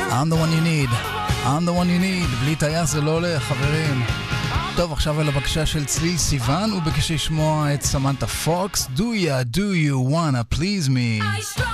I'm the one you need, I'm the one you need. בלי טייס זה לא הולך, חברים. טוב, עכשיו על הבקשה של צליל סיוון, הוא ביקש לשמוע את סמנטה פוקס. Do you wanna please me?